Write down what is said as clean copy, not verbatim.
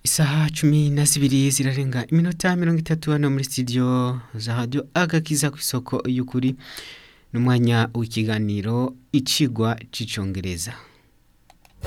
Isaha 12 zirarenga iminota 30 hano muri studio za radio agakiza kw'isoko y'ukuri n'umwanya w'ikiganiro icigwa c'icongereza.